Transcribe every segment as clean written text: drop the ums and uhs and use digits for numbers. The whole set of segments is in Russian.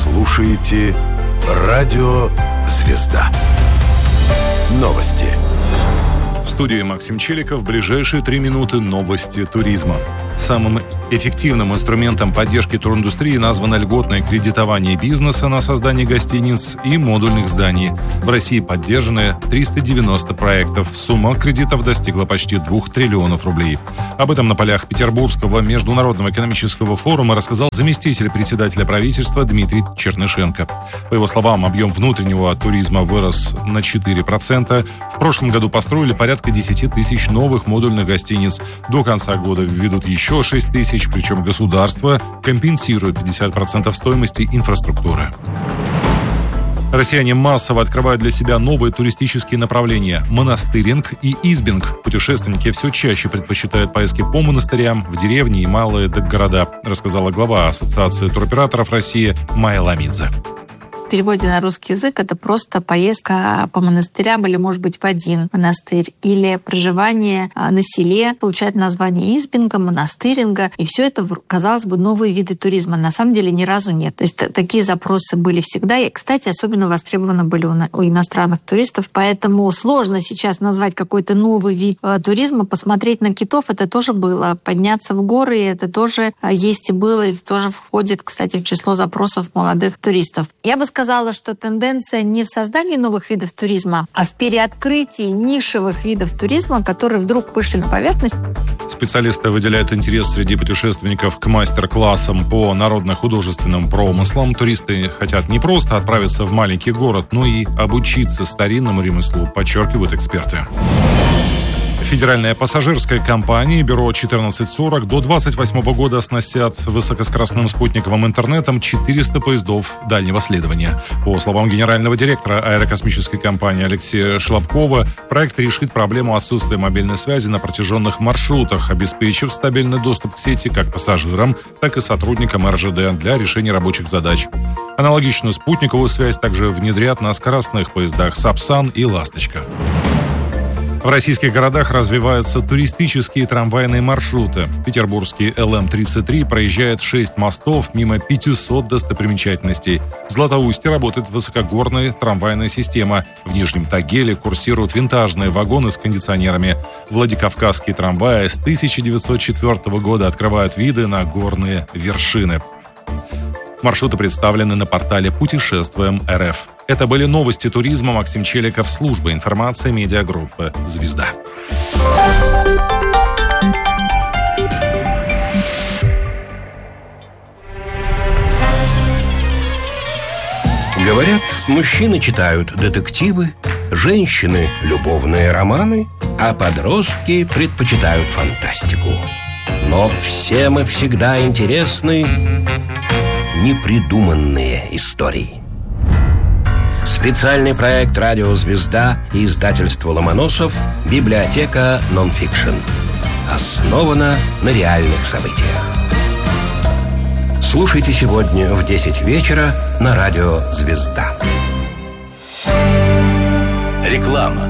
слушаете радио «Звезда». Новости. В студии Максим Челиков. В ближайшие 3 минуты новости туризма. Самым эффективным инструментом поддержки туриндустрии названо льготное кредитование бизнеса на создание гостиниц и модульных зданий. В России поддержаны 390 проектов. Сумма кредитов достигла почти 2 триллионов рублей. Об этом на полях Петербургского международного экономического форума рассказал заместитель председателя правительства Дмитрий Чернышенко. По его словам, объем внутреннего туризма вырос на 4%. В прошлом году построили порядка 10 тысяч новых модульных гостиниц. До конца года введут еще 6 тысяч, причем государство компенсирует 50% стоимости инфраструктуры. Россияне массово открывают для себя новые туристические направления – монастыринг и избинг. Путешественники все чаще предпочитают поездки по монастырям, в деревни и малые города, рассказала глава Ассоциации туроператоров России Майя Ламидзе. В переводе на русский язык это просто поездка по монастырям или, может быть, в один монастырь, или проживание на селе, получает название избинга, монастыринга. И все это, казалось бы, новые виды туризма. На самом деле ни разу нет. То есть такие запросы были всегда. И, кстати, особенно востребованы были у иностранных туристов. Поэтому сложно сейчас назвать какой-то новый вид туризма. Посмотреть на китов — это тоже было. Подняться в горы — это тоже есть и было, и тоже входит, кстати, в число запросов молодых туристов. Я бы сказала, что тенденция не в создании новых видов туризма, а в переоткрытии нишевых видов туризма, которые вдруг вышли на поверхность. Специалисты выделяют интерес среди путешественников к мастер-классам по народно-художественным промыслам. Туристы хотят не просто отправиться в маленький город, но и обучиться старинному ремеслу, подчеркивают эксперты. Федеральная пассажирская компания «Бюро 1440» до 2028 года оснастят высокоскоростным спутниковым интернетом 400 поездов дальнего следования. По словам генерального директора аэрокосмической компании Алексея Шлапкова, проект решит проблему отсутствия мобильной связи на протяженных маршрутах, обеспечив стабильный доступ к сети как пассажирам, так и сотрудникам РЖД для решения рабочих задач. Аналогичную спутниковую связь также внедрят на скоростных поездах «Сапсан» и «Ласточка». В российских городах развиваются туристические трамвайные маршруты. Петербургский ЛМ-33 проезжает 6 мостов мимо 500 достопримечательностей. В Златоусте работает высокогорная трамвайная система. В Нижнем Тагиле курсируют винтажные вагоны с кондиционерами. Владикавказские трамваи с 1904 года открывают виды на горные вершины. Маршруты представлены на портале «Путешествуем.РФ». Это были новости туризма. Максим Челиков, служба информации медиагруппы «Звезда». Говорят, мужчины читают детективы, женщины – любовные романы, а подростки предпочитают фантастику. Но всем и всегда интересны непридуманные истории. Специальный проект «Радио Звезда» и издательство «Ломоносов» «Библиотека нон-фикшн». Основана на реальных событиях. Слушайте сегодня в 10 вечера на «Радио Звезда». Реклама.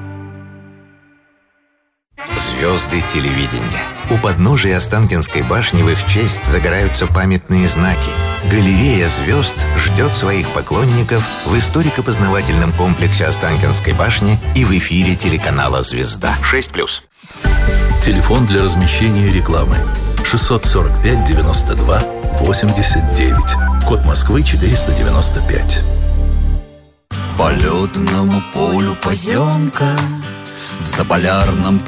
Звезды телевидения. У подножия Останкинской башни в их честь загораются памятные знаки. Галерея звезд ждет своих поклонников в историко-познавательном комплексе Останкинской башни и в эфире телеканала «Звезда». 6+. Телефон для размещения рекламы 645 92 89. Код Москвы 495. По лётному полю поземка в заполярном